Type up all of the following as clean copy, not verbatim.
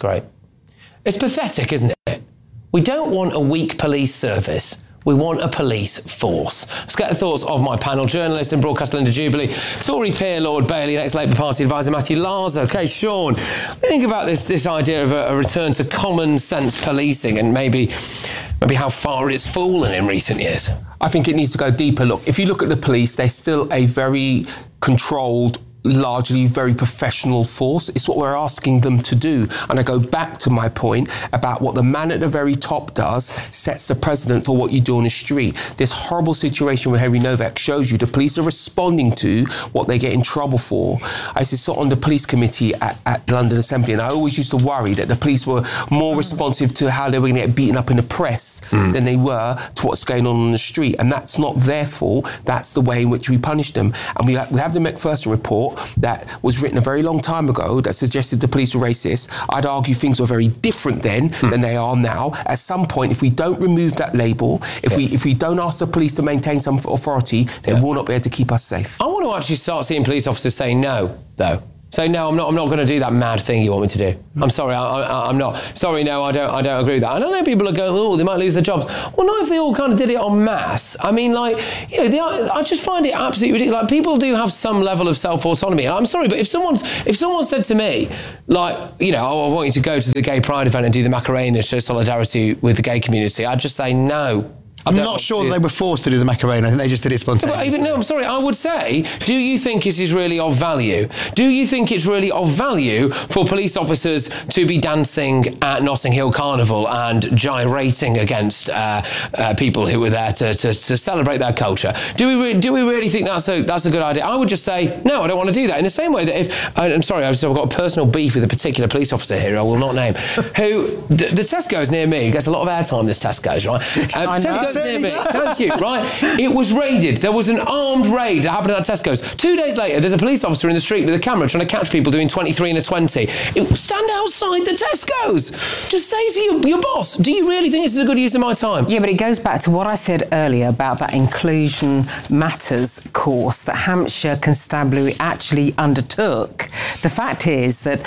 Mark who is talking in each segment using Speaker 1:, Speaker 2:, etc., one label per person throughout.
Speaker 1: Great. It's pathetic, isn't it? We don't want a weak police service. We want a police force. Let's get the thoughts of my panel, journalist and broadcaster Linda Jubilee, Tory peer Lord Bailey, and ex-Labour Party advisor Matthew Larser. OK, Sean, think about this idea of a return to common sense policing and maybe how far it's fallen in recent years.
Speaker 2: I think it needs to go deeper. Look, if you look at the police, they're still a very controlled, largely very professional force. It's what we're asking them to do. And I go back to my point about what the man at the very top does sets the precedent for what you do on the street. This horrible situation with Henry Novak shows you the police are responding to what they get in trouble for. I used to sit on the police committee at London Assembly, and I always used to worry that the police were more responsive to how they were going to get beaten up in the press than they were to what's going on the street. And that's not their fault. That's the way in which we punish them. And we have the Macpherson report that was written a very long time ago that suggested the police were racist. I'd argue things were very different then than they are now. At some point, if we don't remove that label, if we don't ask the police to maintain some authority, they will not be able to keep us safe.
Speaker 1: I want to actually start seeing police officers say no, though. Say, no, I'm not going to do that mad thing you want me to do. I'm sorry, I'm not. Sorry, no, I don't agree with that. I don't know, people are going, oh, they might lose their jobs. Well, not if they all kind of did it en masse. I mean, like, you know, I just find it absolutely ridiculous. Like, people do have some level of self-autonomy. And I'm sorry, but if someone said to me, like, you know, oh, I want you to go to the gay pride event and do the Macarena to show solidarity with the gay community, I'd just say no.
Speaker 3: I'm not sure they were forced to do the Macarena. I think they just did it spontaneously.
Speaker 1: No, I'm sorry. I would say, do you think it is really of value? Do you think it's really of value for police officers to be dancing at Notting Hill Carnival and gyrating against people who were there to celebrate their culture? Do we really think that's a good idea? I would just say, no, I don't want to do that. In the same way that if... I'm sorry, I've got a personal beef with a particular police officer here, I will not name, who... The Tesco's near me, gets a lot of airtime, this Tesco's, right?
Speaker 3: I know.
Speaker 1: Near me. Thank you, right? It was raided. There was an armed raid that happened at Tesco's. 2 days later, there's a police officer in the street with a camera trying to catch people doing 23 and a 20. Stand outside the Tesco's. Just say to your boss, do you really think this is a good use of my time?
Speaker 4: Yeah, but it goes back to what I said earlier about that Inclusion Matters course that Hampshire Constabulary actually undertook. The fact is that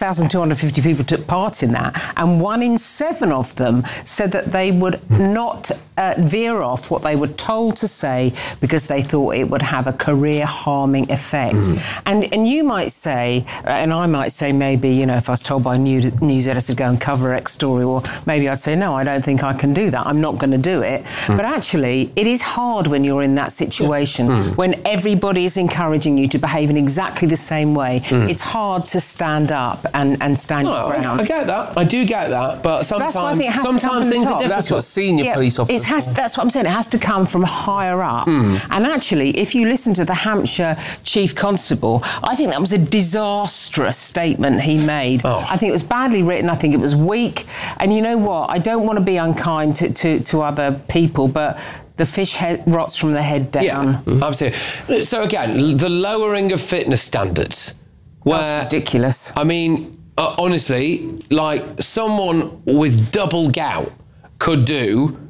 Speaker 4: 6,250 people took part in that, and 1 in 7 of them said that they would not veer off what they were told to say because they thought it would have a career-harming effect. And you might say, and I might say maybe, you know, if I was told by a news editor to go and cover X story, or maybe I'd say, no, I don't think I can do that. I'm not going to do it. But actually, it is hard when you're in that situation, when everybody is encouraging you to behave in exactly the same way. It's hard to stand up and stand your ground.
Speaker 1: I get that. I do get that. But sometimes things are difficult.
Speaker 2: That's what senior police officers...
Speaker 4: That's what I'm saying. It has to come from higher up. And actually, if you listen to the Hampshire Chief Constable, I think that was a disastrous statement he made. I think it was badly written. I think it was weak. And you know what? I don't want to be unkind to other people, but the fish rots from the head down.
Speaker 1: Yeah, absolutely. So again, the lowering of fitness standards.
Speaker 4: That's ridiculous.
Speaker 1: I mean, honestly, like someone with double gout could do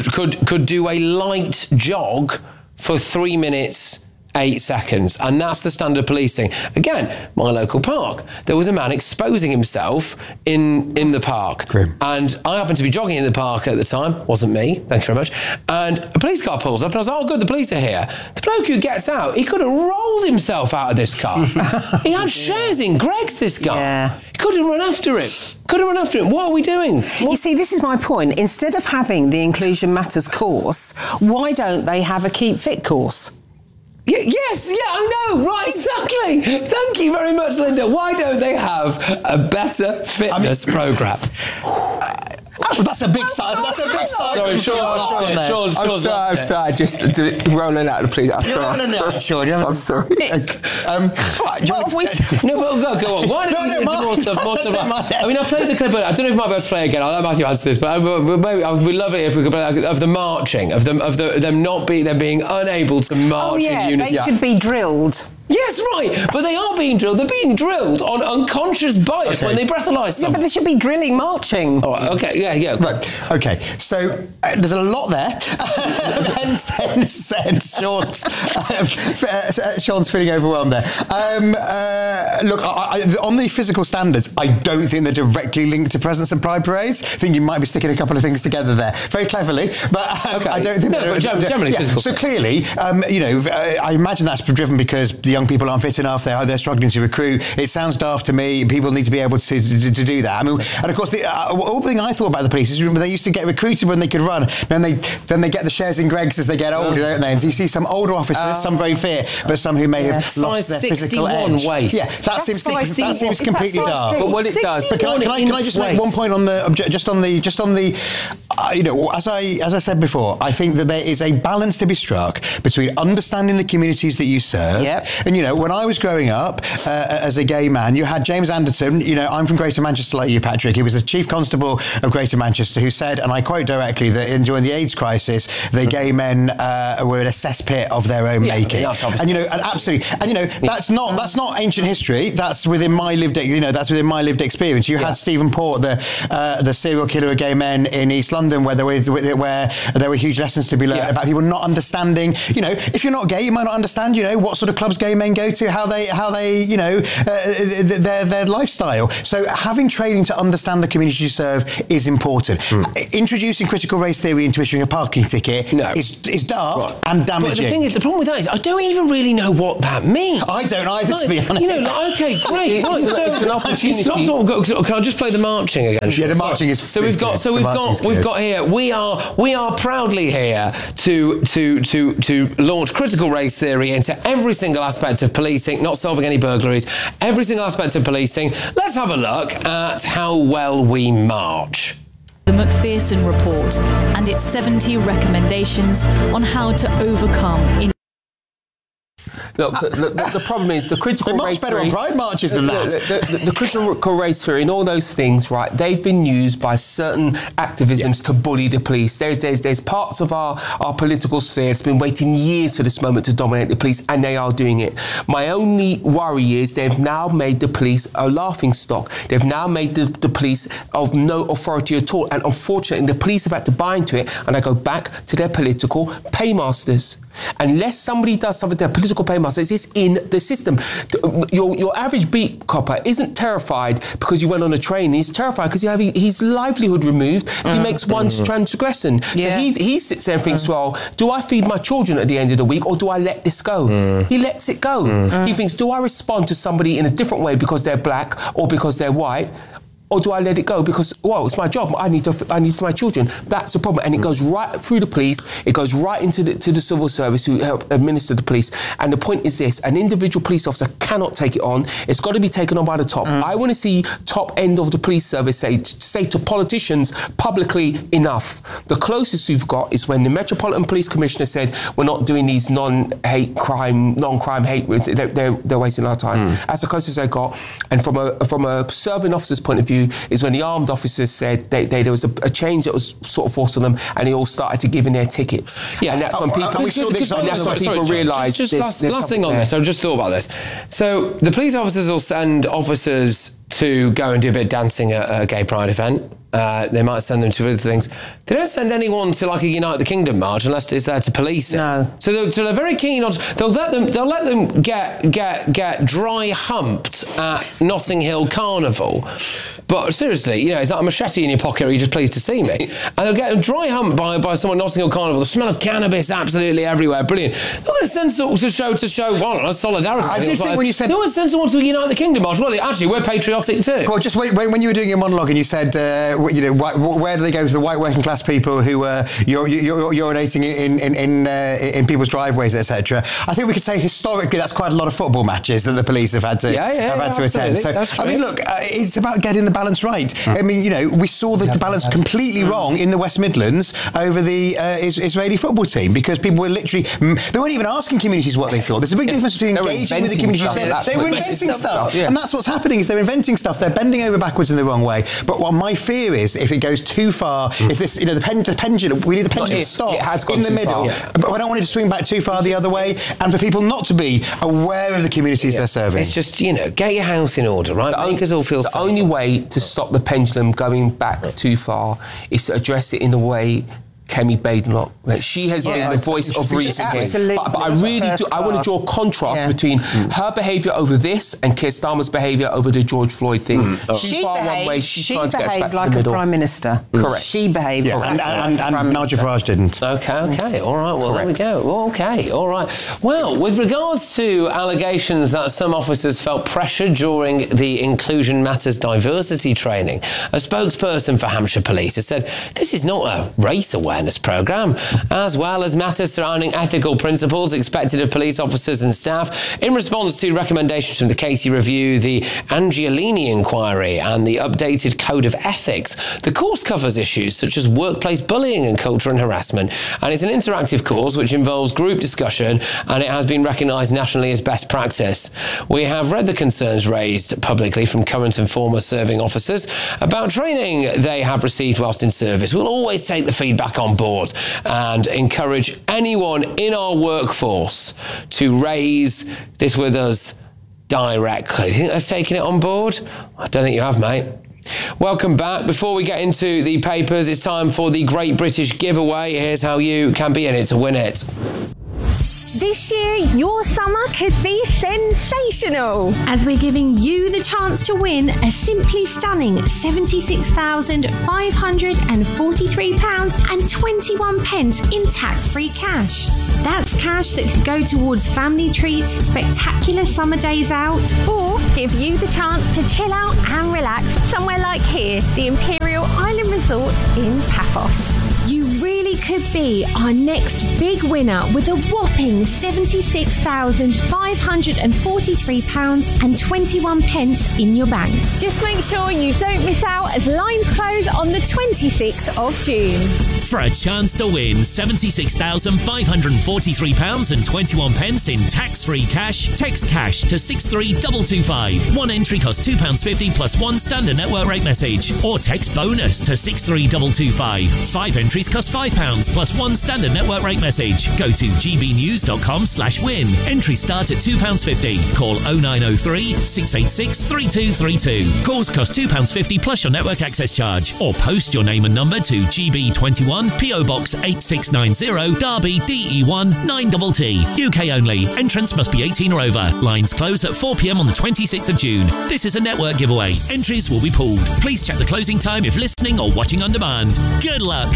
Speaker 1: a light jog for 3 minutes 8 seconds, and that's the standard policing. Again, my local park, there was a man exposing himself in the park.
Speaker 3: Grim.
Speaker 1: And I happened to be jogging in the park at the time. Wasn't me, thank you very much. And a police car pulls up and I was like, oh good, the police are here. The bloke who gets out, he could have rolled himself out of this car. He had shares in Greggs, this guy.
Speaker 4: Yeah.
Speaker 1: Couldn't run after him. What are we doing?
Speaker 4: You see, this is my point. Instead of having the Inclusion Matters course, why don't they have a Keep Fit course?
Speaker 1: Yes, I know, right, exactly. Thank you very much, Linda. Why don't they have a better fitness programme?
Speaker 3: That's a big sign.
Speaker 1: Sorry, Sean's
Speaker 2: I'm sorry, just rolling out the police. I'm sorry.
Speaker 1: No, go on. Why don't you more stuff? I mean, I played the clip. I don't know if we might be able to play again. I'll let Matthew answer this, but maybe I would love it if we could play of the marching, of them being unable to march in unison.
Speaker 4: They should be drilled.
Speaker 1: Yes, right. But they are being drilled. They're being drilled on unconscious bias when they breathalyse
Speaker 4: Yeah,
Speaker 1: someone.
Speaker 4: but they should be drilling marching.
Speaker 1: All right, okay, yeah.
Speaker 3: Right. Okay. So there's a lot there. Ben said Sean's feeling overwhelmed there. Look, on the physical standards, I don't think they're directly linked to presence and pride parades. I think you might be sticking a couple of things together there, very cleverly. But I don't think.
Speaker 1: No, but generally physical.
Speaker 3: So clearly, I imagine that's driven because the young people aren't fit enough. They're struggling to recruit. It sounds daft to me. People need to be able to do that. I mean, and of course, the all the thing I thought about the police is they used to get recruited when they could run. Then they get the shares in Greggs as they get older, don't they? And so you see some older officers, some very fit, but some who may have lost their physical edge.
Speaker 1: Waist.
Speaker 3: Yeah, that seems completely daft.
Speaker 2: But what it does.
Speaker 3: But can I just make one point on the as I said before, I think that there is a balance to be struck between understanding the communities that you serve.
Speaker 4: Yep.
Speaker 3: And when I was growing up as a gay man, you had James Anderton. I'm from Greater Manchester like you, Patrick. He was the Chief Constable of Greater Manchester, who said, and I quote directly, that during the AIDS crisis, the gay men were in a cesspit of their own making. Absolutely. That's not ancient history. That's within my lived experience. You had Stephen Port, the serial killer of gay men in East London, where there were huge lessons to be learned about people not understanding. If you're not gay, you might not understand. What sort of clubs gay men go to, how they their lifestyle. So having training to understand the community you serve is important. Introducing critical race theory into issuing a parking ticket is daft and damaging.
Speaker 1: But the thing is, the problem with that is I don't even really know what that means.
Speaker 3: I don't either, to be honest.
Speaker 1: Okay, great.
Speaker 2: It's an opportunity.
Speaker 1: Can I just play the marching again?
Speaker 3: Yeah, the marching is.
Speaker 1: So we've got here. We are proudly here to launch critical race theory into every single aspect of policing, not solving any burglaries. Every single aspect of policing. Let's have a look at how well we march.
Speaker 5: The Macpherson Report and its 70 recommendations on how to overcome.
Speaker 2: Look, the problem is the critical race theory.
Speaker 3: They're much better on pride marches than that.
Speaker 2: The critical race theory and all those things, right? They've been used by certain activisms to bully the police. There's parts of our political sphere that's been waiting years for this moment to dominate the police, and they are doing it. My only worry is they've now made the police a laughing stock. They've now made the police of no authority at all, and unfortunately, the police have had to buy into it. And I go back to their political paymasters. Unless somebody does something to their political paymasters, it's in the system. Your average beat copper isn't terrified because you went on a train. He's terrified because you have his livelihood removed if he makes one transgression.
Speaker 4: Yeah.
Speaker 2: So he sits there and thinks, well, do I feed my children at the end of the week or do I let this go? He lets it go. He thinks, do I respond to somebody in a different way because they're black or because they're white? Or do I let it go because, well, it's my job. I need for my children. That's the problem, and it goes right through the police. It goes right into the civil service who help administer the police. And the point is this: an individual police officer cannot take it on. It's got to be taken on by the top. I want to see top end of the police service say to politicians publicly, enough. The closest we've got is when the Metropolitan Police Commissioner said we're not doing these non-crime hate routes. They're wasting our time. That's the closest I got. And from a serving officer's point of view, is when the armed officers said there was a change that was sort of forced on them, and they all started to give in their tickets. Yeah, and that's when people realised.
Speaker 1: Just last thing on this, I've just thought about this. So the police officers will send officers to go and do a bit of dancing at a gay pride event. They might send them to other things. They don't send anyone to like a Unite the Kingdom march unless it's there to police it.
Speaker 4: No.
Speaker 1: So they're very keen on. They'll let them get dry humped at Notting Hill Carnival. But seriously, it's like a machete in your pocket, or you're just pleased to see me. And they'll get dry humped by someone at Notting Hill Carnival. The smell of cannabis absolutely everywhere. Brilliant. They're going to send someone to show one, solidarity.
Speaker 3: I did think when you said...
Speaker 1: They want to send someone to a Unite the Kingdom march. Well, actually, we're patriotic too.
Speaker 3: Well, just when you were doing your monologue and you said, where do they go to the white working class people who were urinating in people's driveways, etc. I think we could say historically that's quite a lot of football matches that the police have had to attend. So I mean, look, it's about getting the balance right. I mean, we saw the balance completely wrong in the West Midlands over the Israeli football team because people were literally they weren't even asking communities what they thought. There's a big difference between engaging with the community. They were inventing stuff, and that's what's happening is they're inventing stuff. They're bending over backwards in the wrong way. But what my fear is if it goes too far, if this, the pendulum, we need the pendulum to stop
Speaker 2: it has gone
Speaker 3: in the
Speaker 2: too
Speaker 3: middle.
Speaker 2: far.
Speaker 3: But I don't want it to swing back too far the other way, and for people not to be aware of the communities they're serving.
Speaker 1: It's just, get your house in order, right? Make us all feel safe.
Speaker 2: The only way to stop the pendulum going back too far is to address it in a way Kemi Badenoch. She has been the voice of reason here.
Speaker 4: Absolutely.
Speaker 2: But I really do. I want to draw a contrast between her behaviour over this and Keir Starmer's behaviour over the George Floyd thing.
Speaker 4: She
Speaker 2: trying to get us back
Speaker 4: like
Speaker 2: to the middle.
Speaker 4: a Prime Minister.
Speaker 2: Correct.
Speaker 4: She behaved
Speaker 3: and Nigel Farage didn't.
Speaker 1: Okay, all right, well, there we go. Okay, all right. Well, with regards to allegations that some officers felt pressure during the Inclusion Matters diversity training, a spokesperson for Hampshire Police has said this is not a race awareness programme, as well as matters surrounding ethical principles expected of police officers and staff. In response to recommendations from the Casey Review, the Angiolini inquiry and the updated Code of Ethics, the course covers issues such as workplace bullying and culture and harassment, and it's an interactive course which involves group discussion, and it has been recognised nationally as best practice. We have read the concerns raised publicly from current and former serving officers about training they have received whilst in service. We'll always take the feedback on board and encourage anyone in our workforce to raise this with us directly. You think they've taken it on board? I don't think you have, mate. Welcome back. Before we get into the papers, it's time for the Great British Giveaway. Here's how you can be in it to win it.
Speaker 6: This year, your summer could be sensational,
Speaker 7: as we're giving you the chance to win a simply stunning £76,543.21 in tax-free cash. That's cash that could go towards family treats, spectacular summer days out,
Speaker 6: or give you the chance to chill out and relax somewhere like here, the Imperial Island Resort in Paphos.
Speaker 7: You really could be our next big winner with a whopping £76,543.21 in your bank.
Speaker 6: Just make sure you don't miss out as lines close on the 26th of June.
Speaker 8: For a chance to win £76,543.21 in tax-free cash, text cash to 63225. One entry costs £2.50 plus one standard network rate message. Or text bonus to 63225. 5 entries cost £5 plus one standard network rate message. Go to gbnews.com/win. Entries start at £2.50. Call 0903 686 3232. Calls cost £2.50 plus your network access charge. Or post your name and number to GB21 PO Box 8690 Derby DE1 9TT. UK only. Entrance must be 18 or over. Lines close at 4 p.m. on the 26th of June. This is a network giveaway. Entries will be pulled. Please check the closing time if listening or watching on demand. Good luck.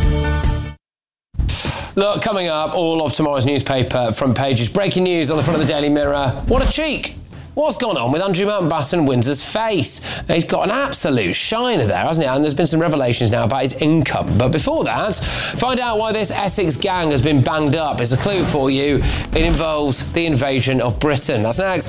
Speaker 1: Look, coming up, all of tomorrow's newspaper front pages. Breaking news on the front of the Daily Mirror. What a cheek! What's gone on with Andrew Mountbatten Windsor's face? He's got an absolute shiner there, hasn't he? And there's been some revelations now about his income. But before that, find out why this Essex gang has been banged up. It's a clue for you. It involves the invasion of Britain. That's next.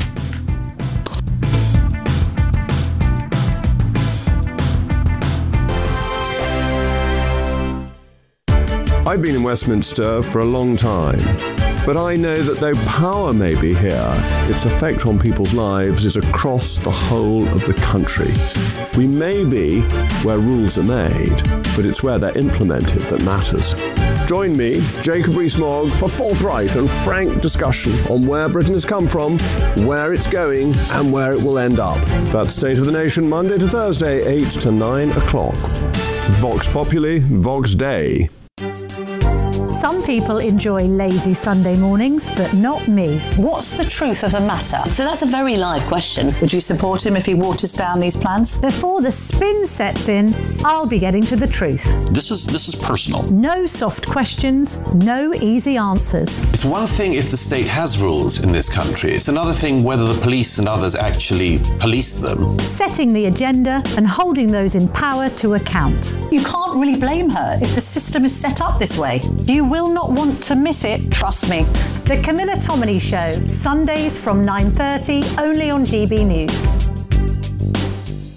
Speaker 9: I've been in Westminster for a long time, but I know that though power may be here, its effect on people's lives is across the whole of the country. We may be where rules are made, but it's where they're implemented that matters. Join me, Jacob Rees-Mogg, for forthright and frank discussion on where Britain has come from, where it's going, and where it will end up. That's State of the Nation, Monday to Thursday, 8 to 9 o'clock. Vox Populi, Vox Dei.
Speaker 10: Some people enjoy lazy Sunday mornings, but not me.
Speaker 11: What's the truth of the matter? So that's a very live question. Would you support him if he waters down these plans?
Speaker 10: Before the spin sets in, I'll be getting to the truth.
Speaker 12: This is personal.
Speaker 10: No soft questions, no easy answers.
Speaker 12: It's one thing if the state has rules in this country. It's another thing whether the police and others actually police them.
Speaker 10: Setting the agenda and holding those in power to account.
Speaker 11: You can't really blame her if the system is set up this way.
Speaker 10: You will not want to miss it, trust me. The Camilla Tominey Show, Sundays from 9:30, only on GB News.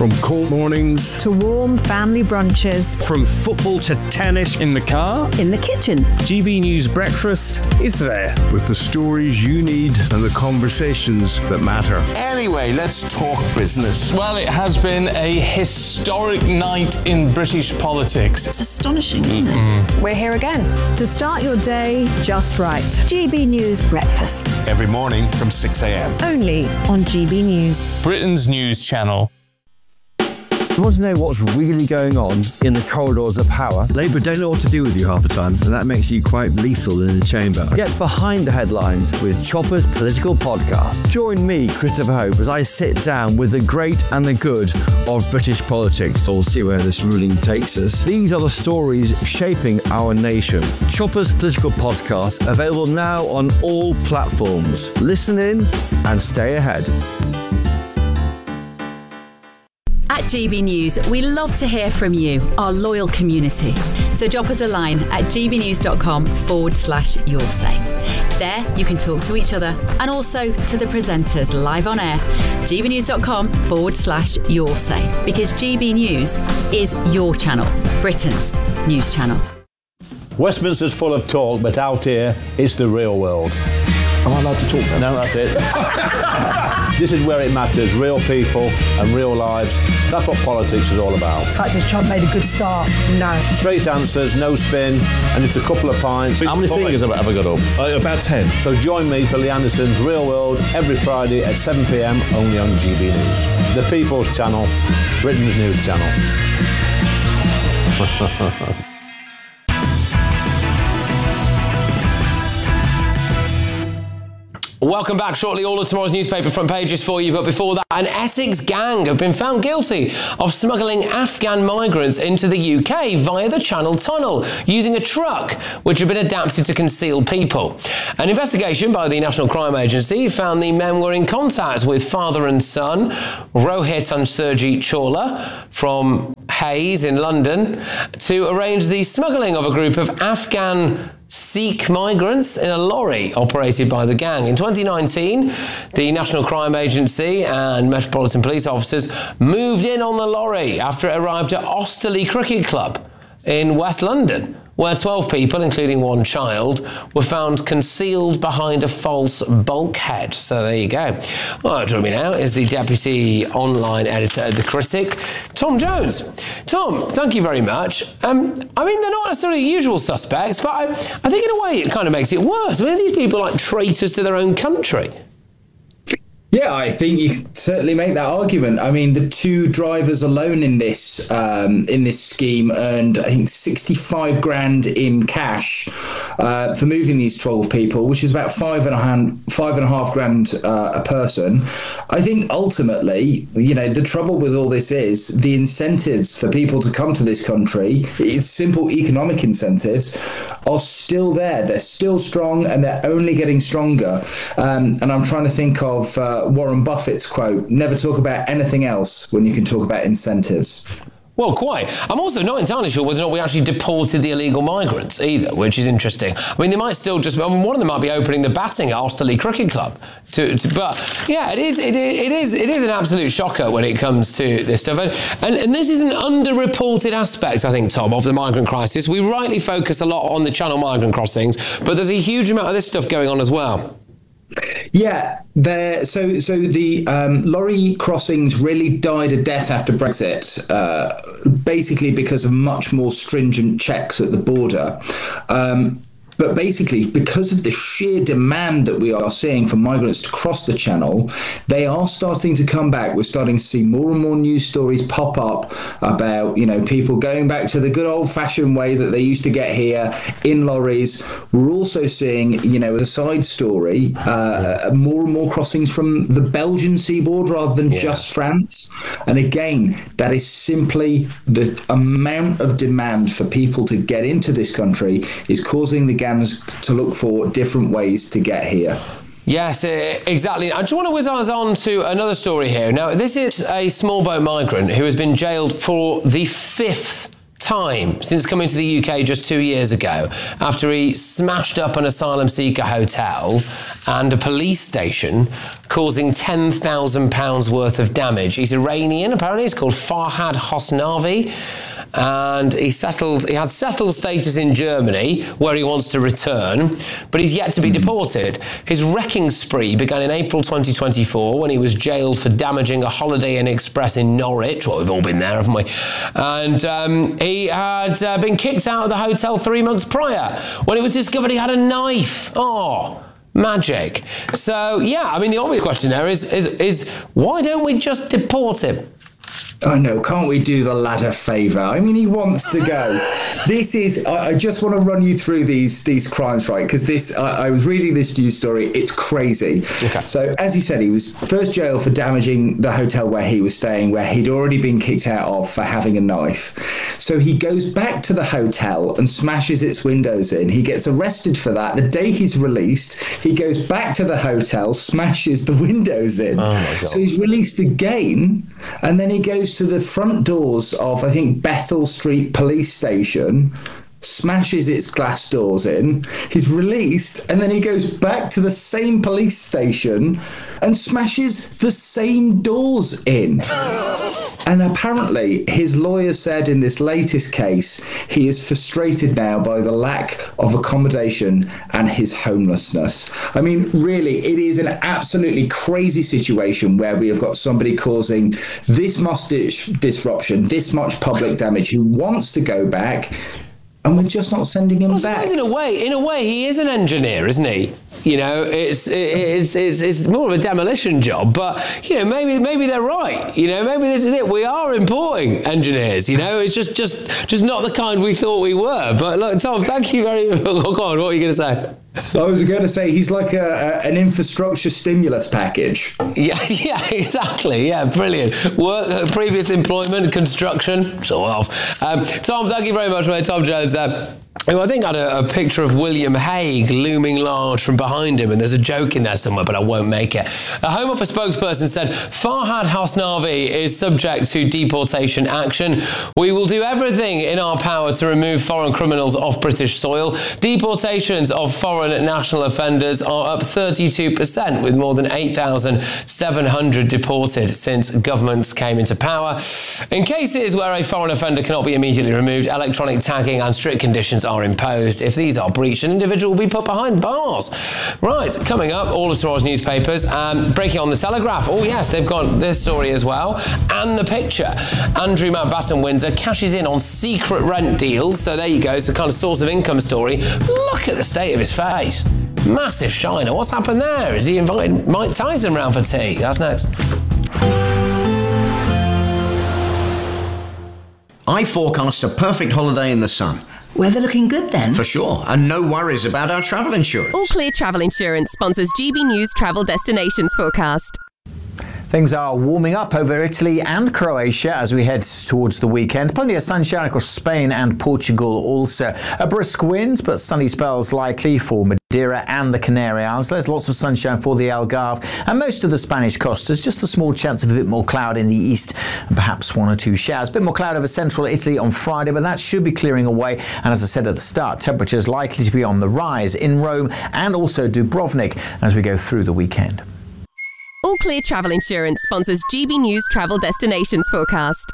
Speaker 13: From cold mornings
Speaker 10: to warm family brunches.
Speaker 13: From football to tennis in the car.
Speaker 10: In the kitchen.
Speaker 13: GB News Breakfast is there. With the stories you need and the conversations that matter.
Speaker 14: Anyway, let's talk business.
Speaker 15: Well, it has been a historic night in British politics.
Speaker 11: It's astonishing, isn't it?
Speaker 10: We're here again to start your day just right. GB News Breakfast.
Speaker 14: Every morning from 6 a.m.
Speaker 10: Only on GB News.
Speaker 15: Britain's news channel.
Speaker 16: You want to know what's really going on in the corridors of power? Labour don't know what to do with you half the time, and that makes you quite lethal in the chamber. Get behind the headlines with Chopper's Political Podcast. Join me, Christopher Hope, as I sit down with the great and the good of British politics. We'll see where this ruling takes us. These are the stories shaping our nation. Chopper's Political Podcast, available now on all platforms. Listen in and stay ahead.
Speaker 17: At GB News, we love to hear from you, our loyal community. So drop us a line at gbnews.com/your say. There you can talk to each other and also to the presenters live on air. gbnews.com/your say, because GB News is your channel, Britain's news channel.
Speaker 18: Westminster's full of talk, but out here, it's the real world.
Speaker 16: Am I allowed to talk now?
Speaker 18: No, that's it. This is where it matters, real people and real lives. That's what politics is all about.
Speaker 19: In fact, has Trump made a good start? No.
Speaker 18: Straight answers, no spin, and just a couple of pints.
Speaker 15: How many fingers have I got up?
Speaker 18: About 10. So join me for Lee Anderson's Real World every Friday at 7 p.m. only on GB News. The People's Channel, Britain's news channel.
Speaker 1: Welcome back. Shortly, all of tomorrow's newspaper front pages for you. But before that, an Essex gang have been found guilty of smuggling Afghan migrants into the UK via the Channel Tunnel using a truck which had been adapted to conceal people. An investigation by the National Crime Agency found the men were in contact with father and son, Rohit and Surjit Chawla, from Hayes in London, to arrange the smuggling of a group of Afghan Sikh migrants in a lorry operated by the gang. In 2019, the National Crime Agency and Metropolitan Police officers moved in on the lorry after it arrived at Osterley Cricket Club in West London, where 12 people, including one child, were found concealed behind a false bulkhead. So there you go. Well, joining me now is the Deputy Online Editor of The Critic, Tom Jones. Tom, thank you very much. I mean, they're not necessarily usual suspects, but I think in a way it kind of makes it worse. I mean, these people are like traitors to their own country.
Speaker 20: Yeah, I think you can certainly make that argument. I mean, the two drivers alone in this scheme earned, I think, 65 grand in cash for moving these 12 people, which is about $5.5 grand a person. I think ultimately, you know, the trouble with all this is the incentives for people to come to this country, it's simple economic incentives, are still there. They're still strong and they're only getting stronger. And I'm trying to think of Warren Buffett's quote, never talk about anything else when you can talk about incentives.
Speaker 1: Well, quite. I'm also not entirely sure whether or not we actually deported the illegal migrants either, which is interesting. I mean, they might still just... I mean, one of them might be opening the batting at Osterley Cricket Club. But, yeah, it is an absolute shocker when it comes to this stuff. And this is an underreported aspect, I think, Tom, of the migrant crisis. We rightly focus a lot on the Channel migrant crossings, but there's a huge amount of this stuff going on as well.
Speaker 20: Yeah, so the lorry crossings really died a death after Brexit, basically because of much more stringent checks at the border. But basically, because of the sheer demand that we are seeing for migrants to cross the Channel, they are starting to come back. We're starting to see more and more news stories pop up about, you know, people going back to the good old-fashioned way that they used to get here in lorries. We're also seeing, you know, as a side story, more and more crossings from the Belgian seaboard rather than just France. And again, that is simply the amount of demand for people to get into this country is causing the gangs to look for different ways to get here.
Speaker 1: Yes, exactly. I just want to whiz us on to another story here. Now, this is a small boat migrant who has been jailed for the 5th time since coming to the UK just 2 years ago, after he smashed up an asylum seeker hotel and a police station, causing £10,000 worth of damage. He's Iranian, apparently. He's called Farhad Hosnavi. And he had settled status in Germany, where he wants to return, but he's yet to be deported. His wrecking spree began in April 2024 when he was jailed for damaging a Holiday Inn Express in Norwich. Well, we've all been there, haven't we? And he had been kicked out of the hotel 3 months prior when it was discovered he had a knife. Oh, magic. So, yeah, I mean, the obvious question there is why don't we just deport him?
Speaker 20: I know, can't we do the lad a favour? I mean, he wants to go. I just want to run you through these crimes, right? Because I was reading this news story. It's crazy. Okay. So, as he said, he was first jailed for damaging the hotel where he was staying, where he'd already been kicked out of for having a knife. So he goes back to the hotel and smashes its windows in. He gets arrested for that. The day he's released, he goes back to the hotel, smashes the windows in. Oh my God. So he's released again, and then he goes to the front doors of, I think, Bethel Street Police Station, smashes its glass doors in. He's released, and then he goes back to the same police station and smashes the same doors in. And apparently, his lawyer said in this latest case, he is frustrated now by the lack of accommodation and his homelessness. I mean, really, it is an absolutely crazy situation where we have got somebody causing this much disruption, this much public damage, who wants to go back, and we're just not sending him back.
Speaker 1: In a way, he is an engineer, isn't he? You know, it's more of a demolition job, but you know, maybe they're right. You know, maybe this is it. We are importing engineers. You know, it's just not the kind we thought we were. But look, Tom, thank you very much. Oh, go on, what are you going to say?
Speaker 20: I was going to say he's like an infrastructure stimulus package.
Speaker 1: Yeah, exactly. Yeah, brilliant. Work, previous employment, construction, sort of. Tom, thank you very much, mate. Tom Jones. Who I think had a picture of William Hague looming large from behind him, and there's a joke in there somewhere, but I won't make it. A Home Office spokesperson said Farhad Hosnavi is subject to deportation action. We will do everything in our power to remove foreign criminals off British soil. Deportations of foreign national offenders are up 32%, with more than 8,700 deported since governments came into power. In cases where a foreign offender cannot be immediately removed, electronic tagging and strict conditions are imposed. If these are breached, an individual will be put behind bars. Right, coming up, all of tomorrow's newspapers. Breaking on the Telegraph. Oh yes, they've got this story as well. And the picture. Andrew Mountbatten Windsor cashes in on secret rent deals. So there you go, it's a kind of source of income story. Look at the state of his face. Massive shiner. What's happened there? Is he invited Mike Tyson round for tea? That's next.
Speaker 21: I forecast a perfect holiday in the sun.
Speaker 22: Weather looking good then?
Speaker 21: For sure, and no worries about our travel insurance.
Speaker 23: All Clear Travel Insurance sponsors GB News Travel Destinations Forecast.
Speaker 24: Things are warming up over Italy and Croatia as we head towards the weekend. Plenty of sunshine across Spain and Portugal also. A brisk winds, but sunny spells likely for Madeira and the Canary Islands. There's lots of sunshine for the Algarve and most of the Spanish costas. Just a small chance of a bit more cloud in the east and perhaps one or two showers. A bit more cloud over central Italy on Friday, but that should be clearing away. And as I said at the start, temperatures likely to be on the rise in Rome and also Dubrovnik as we go through the weekend.
Speaker 23: All Clear Travel Insurance sponsors GB News Travel Destinations Forecast.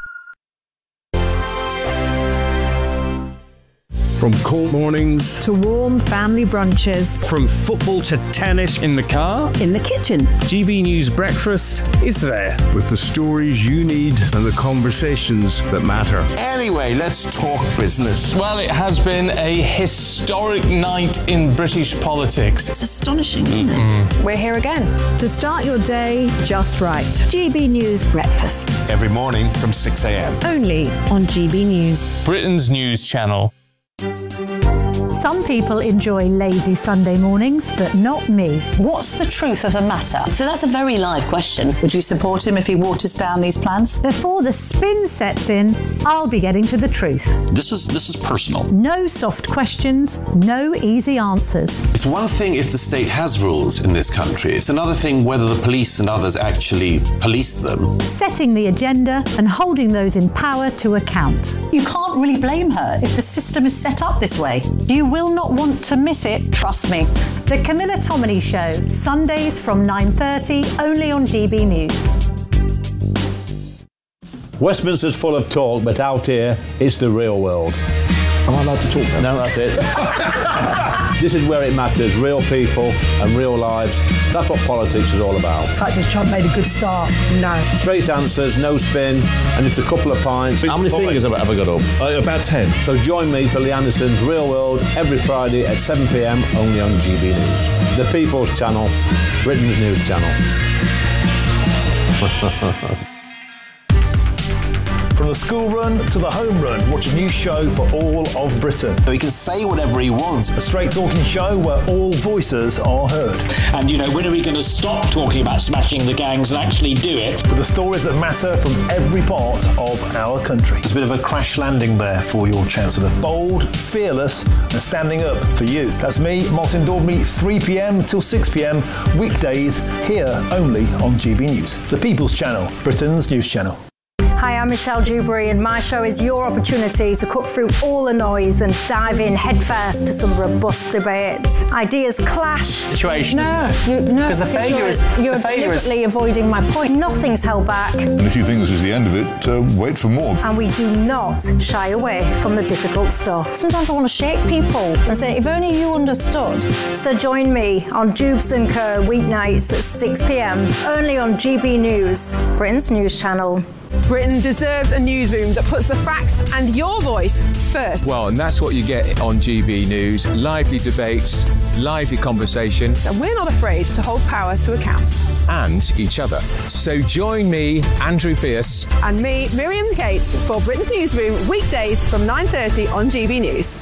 Speaker 13: From cold mornings
Speaker 10: to warm family brunches.
Speaker 15: From football to tennis in the car.
Speaker 10: In the kitchen.
Speaker 15: GB News Breakfast is there.
Speaker 13: With the stories you need and the conversations that matter.
Speaker 14: Anyway, let's talk business.
Speaker 15: Well, it has been a historic night in British politics.
Speaker 11: It's astonishing, isn't it?
Speaker 10: We're here again to start your day just right. GB News Breakfast.
Speaker 14: Every morning from 6 a.m.
Speaker 10: Only on GB News.
Speaker 15: Britain's news channel.
Speaker 10: Some people enjoy lazy Sunday mornings, but not me.
Speaker 11: What's the truth of the matter? So that's a very live question. Would you support him if he waters down these plans?
Speaker 10: Before the spin sets in, I'll be getting to the truth.
Speaker 2: This is personal.
Speaker 10: No soft questions, no easy answers.
Speaker 12: It's one thing if the state has rules in this country. It's another thing whether the police and others actually police them.
Speaker 10: Setting the agenda and holding those in power to account.
Speaker 11: You can't really blame her if the system is set up this way. You will not want to miss it, trust me.
Speaker 10: The Camilla Tominey Show, Sundays from 9:30, only on GB News.
Speaker 18: Westminster's full of talk, but out here, it's the real world.
Speaker 13: Am I allowed to talk now?
Speaker 18: No, that's it. This is where it matters, real people and real lives. That's what politics is all about.
Speaker 19: In fact, has Trump made a good start? No.
Speaker 18: Straight answers, no spin, and just a couple of pints. How many fingers have I got up?
Speaker 13: About 10.
Speaker 18: So join me for Lee Anderson's Real World every Friday at 7 p.m, only on GB News. The People's Channel, Britain's news channel.
Speaker 4: From the school run to the home run, watch a new show for all of Britain.
Speaker 14: So he can say whatever he wants.
Speaker 4: A straight talking show where all voices are heard.
Speaker 2: And, when are we going to stop talking about smashing the gangs and actually do it?
Speaker 4: With the stories that matter from every part of our country.
Speaker 14: There's a bit of a crash landing there for your Chancellor.
Speaker 4: Bold, fearless and standing up for you. That's me, Martin Daubney, 3 p.m. till 6 p.m, weekdays, here only on GB News. The People's Channel, Britain's news channel.
Speaker 19: Hi, I'm Michelle Dewberry, and my show is your opportunity to cut through all the noise and dive in headfirst to some robust debates. Ideas clash.
Speaker 1: Situation.
Speaker 19: Because
Speaker 1: the failure is
Speaker 19: you're deliberately avoiding my point. Nothing's held back,
Speaker 5: And if you think this is the end of it, wait for more.
Speaker 19: and we do not shy away from the difficult stuff.
Speaker 11: Sometimes I want to shake people and say, if only you understood.
Speaker 19: So join me on Jubes and Kerr weeknights at 6 p.m, only on GB News, Britain's news channel.
Speaker 22: Britain deserves a newsroom that puts the facts and your voice first.
Speaker 25: Well, and that's what you get on GB News. Lively debates, lively conversation.
Speaker 22: And we're not afraid to hold power to account.
Speaker 25: And each other. So join me, Andrew Pierce.
Speaker 22: And me, Miriam Cates, for Britain's Newsroom, weekdays from 9:30 on GB News.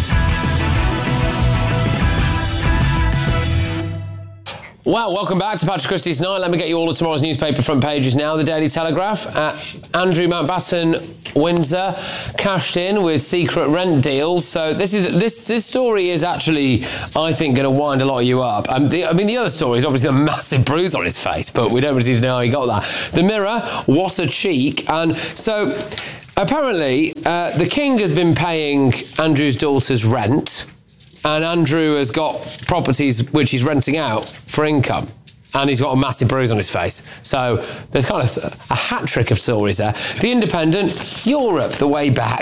Speaker 1: Well, welcome back to Patrick Christie's Tonight. Let me get you all of tomorrow's newspaper front pages now. The Daily Telegraph. Andrew Mountbatten Windsor cashed in with secret rent deals. So this story is actually, I think, going to wind a lot of you up. The other story is obviously a massive bruise on his face, but we don't really know how he got that. The Mirror, what a cheek. And so apparently the King has been paying Andrew's daughter's rent, and Andrew has got properties which he's renting out for income. And he's got a massive bruise on his face. So there's kind of a hat trick of stories there. The Independent, Europe, the way back.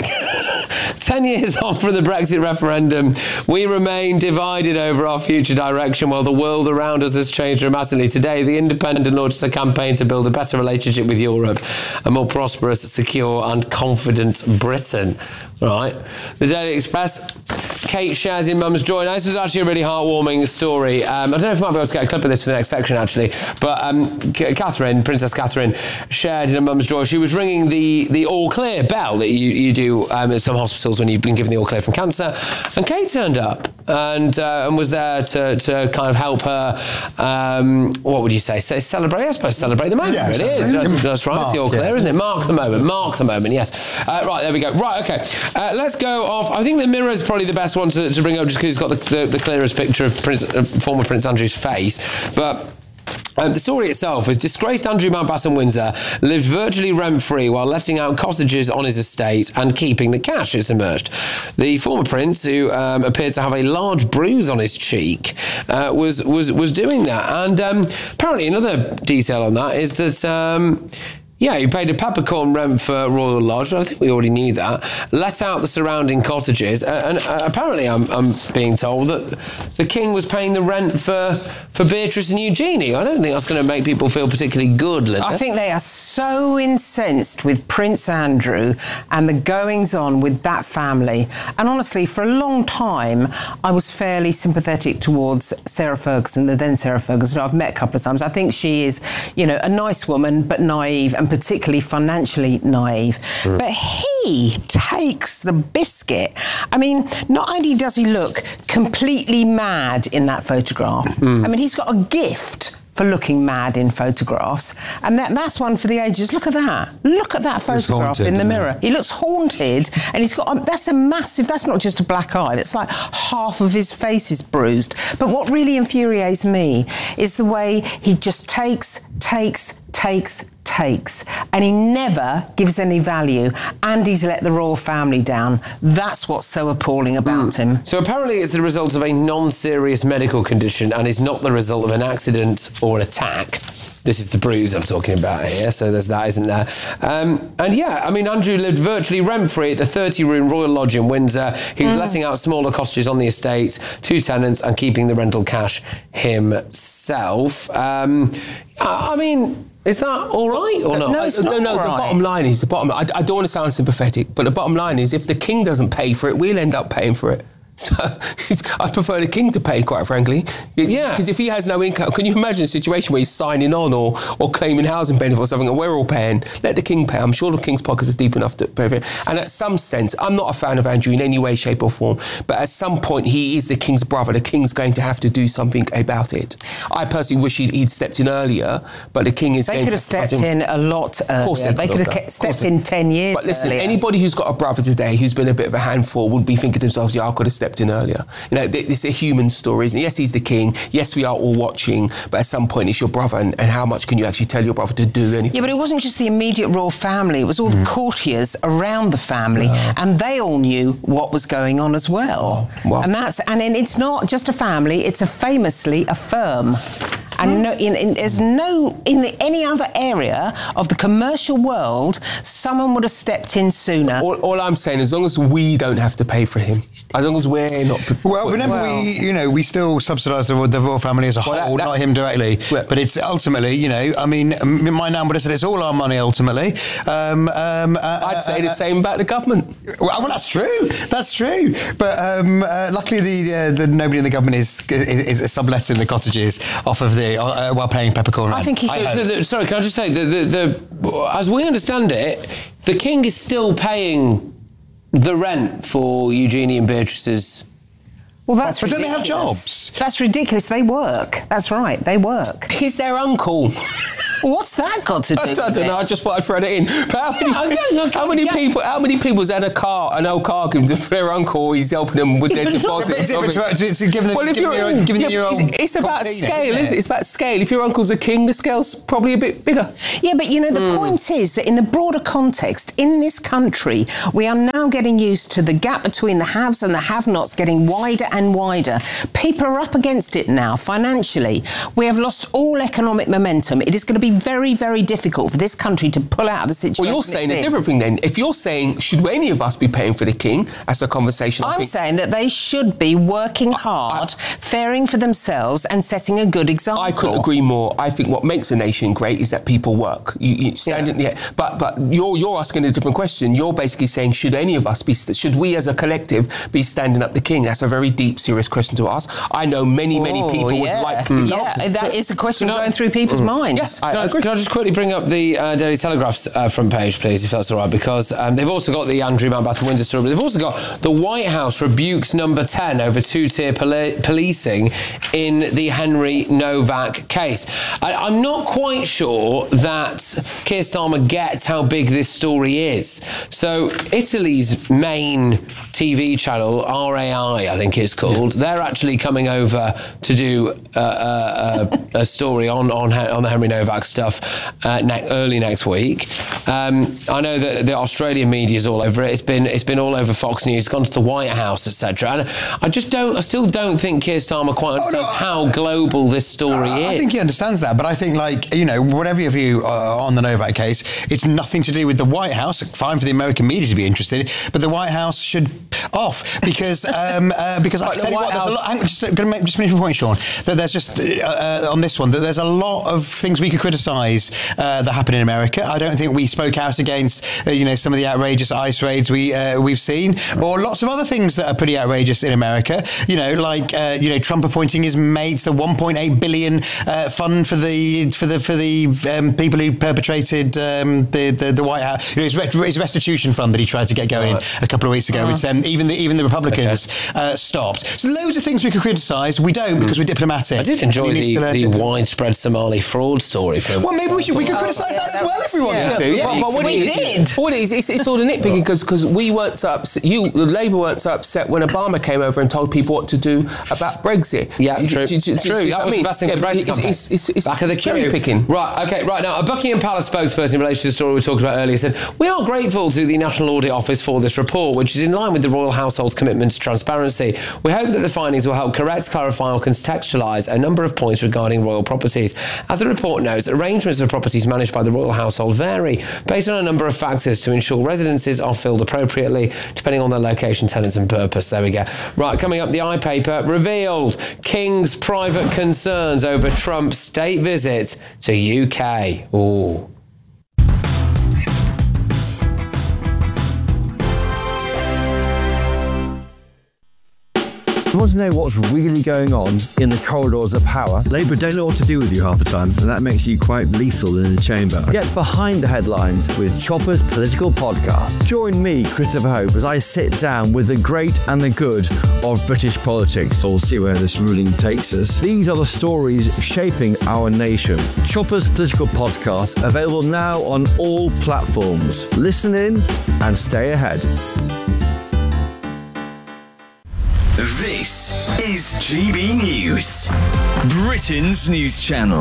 Speaker 1: 10 years on from the Brexit referendum, we remain divided over our future direction while the world around us has changed dramatically. Today, the Independent launches a campaign to build a better relationship with Europe, a more prosperous, secure and confident Britain. Right. The Daily Express, Kate shares in Mum's joy. Now, this was actually a really heartwarming story. I don't know if I might be able to get a clip of this for the next section, actually. But Princess Catherine, shared in her Mum's joy. She was ringing the all clear bell that you do at some hospitals when you've been given the all clear from cancer. And Kate turned up and was there to kind of help her, what would you say celebrate? I suppose celebrate the moment, really is. That's right, it's the all clear, isn't it? Mark the moment, yes. Right, there we go. Right, okay. Let's go off. I think the Mirror is probably the best one to bring up just because it's got the clearest picture of former Prince Andrew's face. But the story itself is disgraced Andrew Mountbatten Windsor lived virtually rent-free while letting out cottages on his estate and keeping the cash, it's emerged. The former prince, who appeared to have a large bruise on his cheek, was doing that. And apparently another detail on that is that he paid a peppercorn rent for Royal Lodge. I think we already knew that. Let out the surrounding cottages. And apparently I'm being told that the King was paying the rent for Beatrice and Eugenie. I don't think that's going to make people feel particularly good, Linda.
Speaker 26: I think they are so incensed with Prince Andrew and the goings-on with that family. And honestly, for a long time, I was fairly sympathetic towards Sarah Ferguson, the then Sarah Ferguson, who I've met a couple of times. I think she is, a nice woman, but naive and and particularly financially naive. But he takes the biscuit. I mean, not only does he look completely mad in that photograph, I mean, he's got a gift for looking mad in photographs, and that's one for the ages. Look at that. Look at that photograph in the mirror. He looks haunted, and he's got that's a massive. That's not just a black eye. That's like half of his face is bruised. But what really infuriates me is the way he just takes, and he never gives any value, and he's let the royal family down. That's what's so appalling about him.
Speaker 1: So apparently it's the result of a non-serious medical condition and is not the result of an accident or an attack. This is the bruise I'm talking about here, so there's that, isn't there? And yeah, I mean, Andrew lived virtually rent-free at the 30-room Royal Lodge in Windsor. He was letting out smaller cottages on the estate to tenants and keeping the rental cash himself. I mean, is that all right or not?
Speaker 3: No, it's not all right. The bottom line is, I don't want to sound sympathetic, but the bottom line is if the king doesn't pay for it, we'll end up paying for it. So I prefer the king to pay, quite frankly. Yeah. Because if he has no income, can you imagine a situation where he's signing on or claiming housing benefit or something, and we're all paying? Let the king pay. I'm sure the king's pockets are deep enough to pay for it. And at some sense, I'm not a fan of Andrew in any way, shape or form, but at some point he is the king's brother. The king's going to have to do something about it. I personally wish he'd stepped in earlier, but the king is
Speaker 26: going to... They could have stepped in a lot earlier. Of course they could have stepped in 10 years
Speaker 3: But listen,
Speaker 26: earlier.
Speaker 3: Anybody who's got a brother today who's been a bit of a handful would be thinking to themselves, yeah, I could have stepped in earlier. You know, it's a human story, isn't it? Yes, he's the king. Yes, we are all watching. But at some point, it's your brother, and how much can you actually tell your brother to do anything?
Speaker 26: Yeah, but it wasn't just the immediate royal family. It was all the courtiers around the family, and they all knew what was going on as well. And then it's not just a family; it's famously a firm. And there's in any other area of the commercial world, someone would have stepped in sooner.
Speaker 3: All I'm saying, as long as we don't have to pay for him, as long as we're not...
Speaker 6: Well, remember, we still subsidise the royal family as a whole, not him directly. But it's ultimately, I mean, my nan would have said it's all our money ultimately.
Speaker 3: I'd say the same about the government.
Speaker 6: Well, that's true. That's true. But luckily, nobody in the government is subletting the cottages off of the while paying peppercorn rent.
Speaker 1: I think sorry, can I just say, as we understand it, the king is still paying the rent for Eugenie and Beatrice's...
Speaker 26: Well, that's
Speaker 6: but don't they have jobs?
Speaker 26: That's ridiculous. They work. That's right. They work.
Speaker 3: He's their uncle.
Speaker 26: What's that got to do?
Speaker 3: I don't know. I just thought I'd throw it in. But how many people's had an old car given to their uncle? He's helping them with their deposit.
Speaker 6: It's
Speaker 3: about scale, isn't it? It's about scale. If your uncle's a king, the scale's probably a bit bigger.
Speaker 26: Yeah, but the point is that in the broader context, in this country, we are now getting used to the gap between the haves and the have-nots getting wider and wider. People are up against it now financially. We have lost all economic momentum. It is going to be very, very difficult for this country to pull out of the situation.
Speaker 3: Well, you're saying a different thing then. If you're saying, should any of us be paying for the king? That's a conversation.
Speaker 26: I'm saying that they should be working hard, faring for themselves and setting a good example.
Speaker 3: I couldn't agree more. I think what makes a nation great is that people work. But you're asking a different question. You're basically saying, should any of us should we as a collective be standing up the king? That's a very deep, serious question to ask. I know many people would like...
Speaker 26: that is a question going through people's minds.
Speaker 3: Yes,
Speaker 1: Can I just quickly bring up the Daily Telegraph's front page, please, if that's all right, because they've also got the Andrew Mountbatten Windsor story, but they've also got the White House rebukes Number 10 over two-tier policing in the Henry Novak case. I'm not quite sure that Keir Starmer gets how big this story is. So Italy's main TV channel, RAI, I think it's called, they're actually coming over to do a story on the Henry Novak stuff early next week. I know that the Australian media's all over it. It's been all over Fox News. It's gone to the White House, etc. And I still don't think Keir Starmer quite understands how global this story is.
Speaker 6: I think he understands that, but I think, whatever your view on the Novak case, it's nothing to do with the White House. Fine for the American media to be interested, but the White House should off because I can tell you what. There's a lot. Just finish my point, Sean. That there's just on this one that there's a lot of things we could criticise criticise that happened in America. I don't think we spoke out against, some of the outrageous ICE raids we've seen, or lots of other things that are pretty outrageous in America. Trump appointing his mates, the 1.8 billion fund for the people who perpetrated the White House. His restitution fund that he tried to get going a couple of weeks ago, which then even the Republicans stopped. So loads of things we could criticise. We don't because we're diplomatic.
Speaker 1: I did enjoy the widespread Somali fraud story.
Speaker 6: Well, maybe we could criticise that as well if we wanted to. Yeah,
Speaker 3: but what it is, it's all the nitpicking because we weren't so upset. Labour weren't so upset when Obama came over and told people what to do about Brexit.
Speaker 1: Yeah, true. That was the best thing for the Brexit campaign.
Speaker 3: It's
Speaker 1: back of the
Speaker 3: cherry picking.
Speaker 1: Right now, a Buckingham Palace spokesperson in relation to the story we talked about earlier said, "We are grateful to the National Audit Office for this report, which is in line with the Royal Household's commitment to transparency. We hope that the findings will help correct, clarify or contextualise a number of points regarding royal properties. As the report notes, arrangements for properties managed by the Royal Household vary based on a number of factors to ensure residences are filled appropriately, depending on their location, tenants and purpose." There we go. Right, coming up, the iPaper revealed King's private concerns over Trump's state visit to UK. Ooh.
Speaker 7: You want to know what's really going on in the corridors of power? Labour don't know what to do with you half the time, and that makes you quite lethal in the chamber. Get behind the headlines with Chopper's Political Podcast. Join me, Christopher Hope, as I sit down with the great and the good of British politics. We'll see where this ruling takes us. These are the stories shaping our nation. Chopper's Political Podcast, available now on all platforms. Listen in and stay ahead.
Speaker 8: This is GB News, Britain's news channel.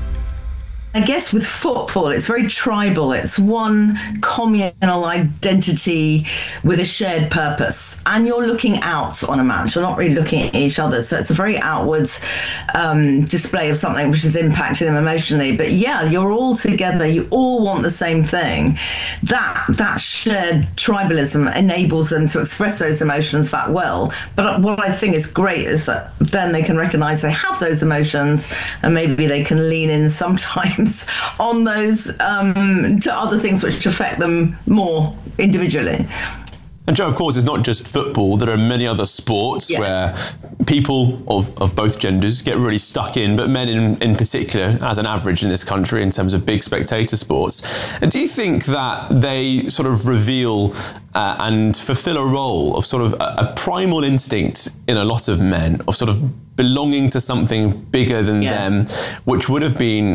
Speaker 9: I guess with football, it's very tribal. It's one communal identity with a shared purpose. And you're looking out on a match. You're not really looking at each other. So it's a very outwards display of something which is impacting them emotionally. But yeah, you're all together. You all want the same thing. That shared tribalism enables them to express those emotions that well. But what I think is great is that then they can recognise they have those emotions and maybe they can lean in sometimes on those to other things which affect them more individually.
Speaker 16: And Joe, of course, it's not just football. There are many other sports where people of both genders get really stuck in, but men in particular, as an average in this country in terms of big spectator sports. And do you think that they sort of reveal and fulfill a role of sort of a primal instinct in a lot of men of sort of belonging to something bigger than them, which would have been,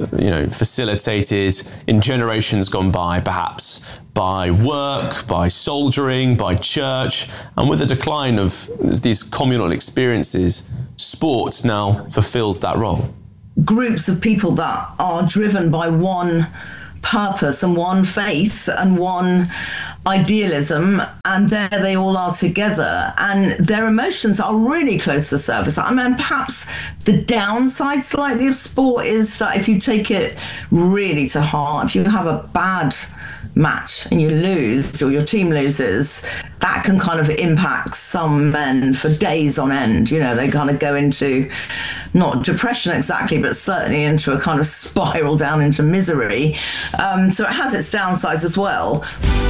Speaker 16: facilitated in generations gone by, perhaps by work, by soldiering, by church, and with the decline of these communal experiences, sport now fulfills that role?
Speaker 9: Groups of people that are driven by one purpose and one faith and one idealism, and there they all are together, and their emotions are really close to the surface. I mean, perhaps the downside slightly of sport is that if you take it really to heart, if you have a bad match and you lose or your team loses, that can kind of impact some men for days on end. You know, they kind of go into not depression exactly, but certainly into a kind of spiral down into misery. So it has its downsides as well.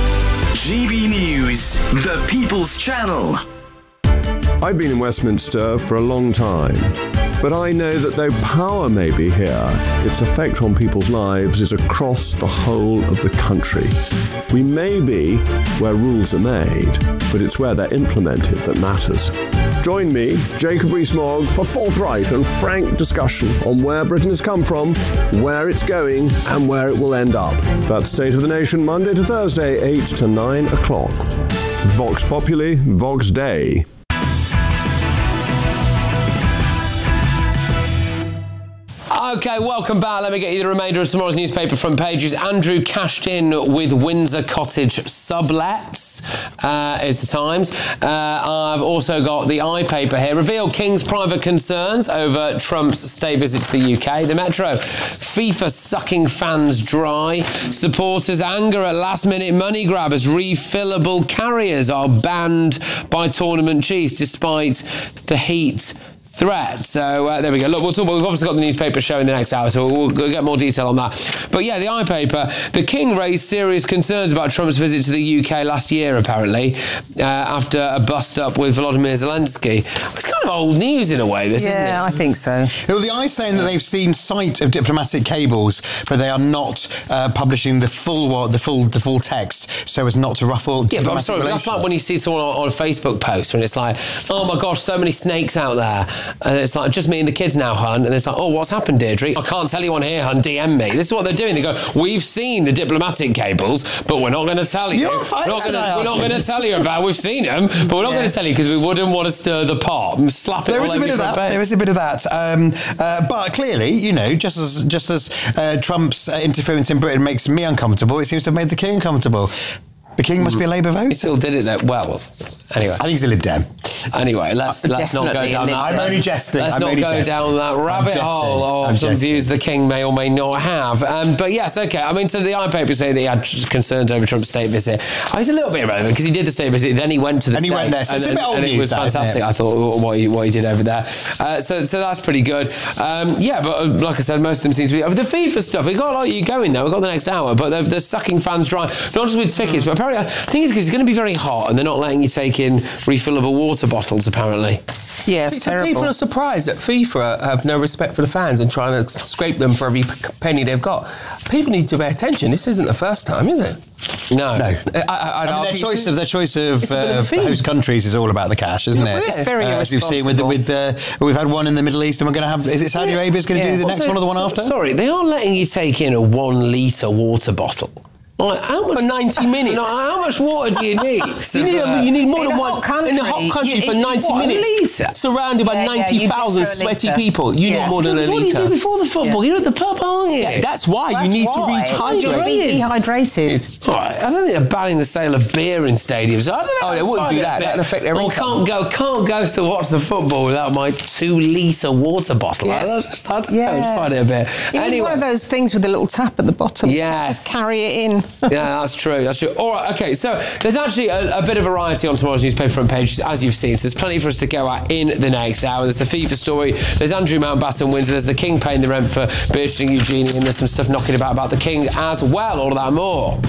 Speaker 8: GB News, the People's Channel.
Speaker 13: I've been in Westminster for a long time, but I know that though power may be here, its effect on people's lives is across the whole of the country. We may be where rules are made, but it's where they're implemented that matters. Join me, Jacob Rees-Mogg, for forthright and frank discussion on where Britain has come from, where it's going, and where it will end up. That's State of the Nation, Monday to Thursday, 8 to 9 o'clock. Vox Populi, Vox Dei.
Speaker 1: Okay, welcome back. Let me get you the remainder of tomorrow's newspaper front pages. Andrew cashed in with Windsor Cottage sublets, is the Times. I've also got the iPaper here. Reveal King's private concerns over Trump's state visit to the UK. The Metro. FIFA sucking fans dry. Supporters' anger at last-minute money grab as refillable carriers are banned by tournament chiefs despite the heat threat. So there we go. Look, we've obviously got the newspaper show in the next hour, so we'll get more detail on that. But yeah, the iPaper, the King raised serious concerns about Trump's visit to the UK last year, apparently, after a bust-up with Volodymyr Zelensky. It's kind of old news in a way, this, isn't it?
Speaker 26: Yeah, I think so.
Speaker 6: Well, the Eye's saying that they've seen sight of diplomatic cables, but they are not publishing the full text so as not to ruffle diplomatic
Speaker 1: but I'm sorry,
Speaker 6: relations.
Speaker 1: that's like when you see someone on a Facebook post when it's like, oh my gosh, so many snakes out there. And it's like, just me and the kids now, hun. And it's like, oh, what's happened, Deirdre? I can't tell you on here, hun. DM me. This is what they're doing. They go, we've seen the diplomatic cables, but we're not going to tell you. We're not going to tell you about. We've seen them, but we're not going to tell you because we wouldn't want to stir the pot and slap it.
Speaker 6: There is a bit of that. There is a bit of that. But clearly, you know, just as Trump's interference in Britain makes me uncomfortable, it seems to have made the King uncomfortable. The King must be a Labour vote.
Speaker 1: He still did it, though. Well, anyway.
Speaker 6: I think he's a Lib Dem.
Speaker 1: Anyway, let's not go down that.
Speaker 6: I'm only jesting.
Speaker 1: Let's not go down that rabbit hole of some views the King may or may not have. But yes, okay. I mean, so the iPaper say that he had concerns over Trump's state visit. It's a little bit irrelevant because he did the state visit, then he went to the States.
Speaker 6: Went there. So it's a bit old news,
Speaker 1: it was fantastic. I thought what he did over there. So that's pretty good. But like I said, most of them seem to be. The FIFA stuff, we got you going there. We've got the next hour, but they're sucking fans dry. Not just with tickets, but apparently I think it's because it's going to be very hot and they're not letting you take in refillable water bottles, apparently.
Speaker 26: Yeah, it's terrible.
Speaker 3: People are surprised that FIFA have no respect for the fans and trying to scrape them for every penny they've got. People need to pay attention. This isn't the first time, is it?
Speaker 1: No.
Speaker 6: Their choice of host countries is all about the cash, isn't it?
Speaker 26: It's very
Speaker 6: as we've seen we've had one in the Middle East, and we're going to have. Is it Saudi Arabia's going to do the next one or the one after?
Speaker 1: Sorry, they are letting you take in a 1 litre water bottle. Like, how much,
Speaker 3: for 90 minutes.
Speaker 1: No, how much water do you need?
Speaker 3: you need more than one. In a hot country for 90 minutes, surrounded by 90,000 sweaty people, you need more than a litre.
Speaker 1: What do you do before the football? You're at the pub, aren't you?
Speaker 3: Yeah, that's why you need to rehydrate.
Speaker 26: You're dehydrated.
Speaker 1: Right, I don't think they're banning the sale of beer in stadiums. I don't know.
Speaker 3: Oh, they wouldn't do that. That'd affect their income.
Speaker 1: Can't go to watch the football without my 2 litre water bottle. I don't know, find it a bit.
Speaker 26: Anyway, one of those things with a little tap at the bottom.
Speaker 1: Yeah,
Speaker 26: just carry it in.
Speaker 1: Yeah, that's true. All right, okay, so there's actually a bit of variety on tomorrow's newspaper front page, as you've seen, so there's plenty for us to go at in the next hour. There's the FIFA story, there's Andrew Mountbatten Windsor, there's the King paying the rent for Beatrice and Eugenie, and there's some stuff knocking about the King as well. All of that and more.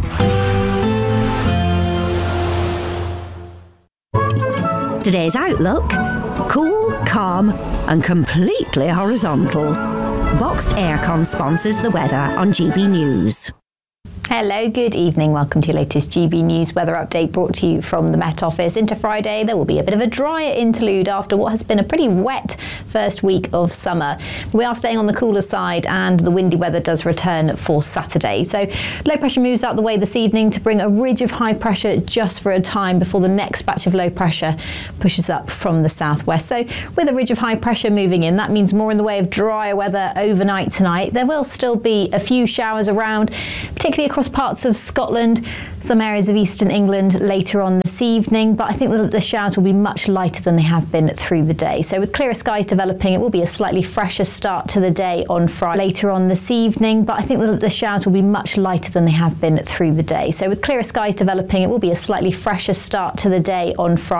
Speaker 15: Today's outlook: cool, calm and completely horizontal. Boxed Aircon sponsors the weather on GB News.
Speaker 17: Hello, good evening. Welcome to your latest GB News weather update brought to you from the Met Office. Into Friday, there will be a bit of a drier interlude after what has been a pretty wet first week of summer. We are staying on the cooler side and the windy weather does return for Saturday. So low pressure moves out the way this evening to bring a ridge of high pressure just for a time before the next batch of low pressure pushes up from the southwest. So with a ridge of high pressure moving in, that means more in the way of drier weather overnight tonight. There will still be a few showers around, particularly across parts of Scotland, some areas of eastern England later on this evening, but I think that the showers will be much lighter than they have been through the day. So with clearer skies developing, it will be a slightly fresher start to the day on Friday later on this evening, but I think that the showers will be much lighter than they have been through the day. So with clearer skies developing, it will be a slightly fresher start to the day on Friday.